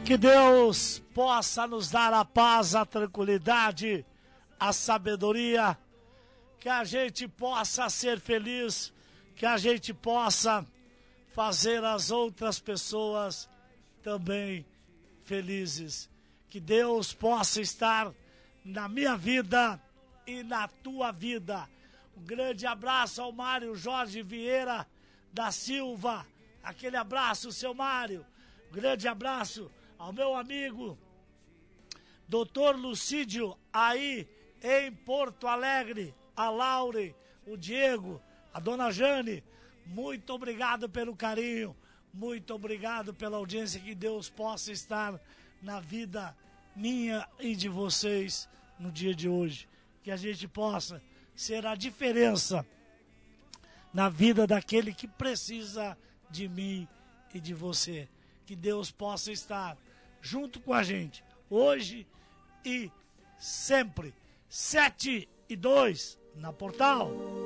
Que Deus possa nos dar a paz, a tranquilidade, a sabedoria, que a gente possa ser feliz, que a gente possa fazer as outras pessoas também felizes. Que Deus possa estar na minha vida e na tua vida. Um grande abraço ao Mário Jorge Vieira da Silva. Aquele abraço, seu Mário. Um grande abraço ao meu amigo Dr. Lucídio, aí em Porto Alegre, a Laure, o Diego, a Dona Jane. Muito obrigado pelo carinho, muito obrigado pela audiência. Que Deus possa estar na vida minha e de vocês no dia de hoje. Que a gente possa ser a diferença na vida daquele que precisa de mim e de você. Que Deus possa estar junto com a gente, hoje e sempre. 7:02 na Portal.